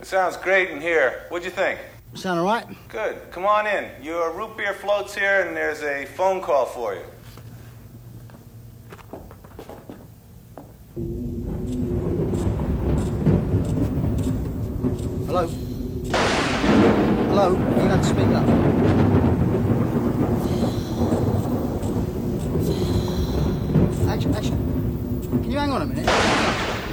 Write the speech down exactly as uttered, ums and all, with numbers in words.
Sounds great in here. What'd you think? Sound all right? Good. Come on in. Your root beer floats here, and there's a phone call for you. Hello? Hello? You got to speak up.